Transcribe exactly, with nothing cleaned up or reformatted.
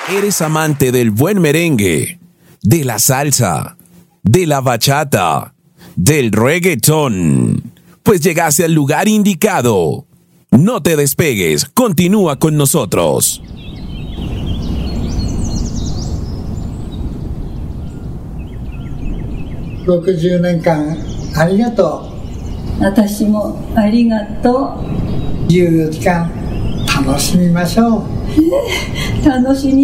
¿Eres amante del buen merengue, de la salsa, de la bachata, del reggaetón? Pues llegaste al lugar indicado. No te despegues, continúa con nosotros. ろくじゅうねんかんありがとう。 私もありがとう。 じゅうよじかん楽しみましょう。 楽しみ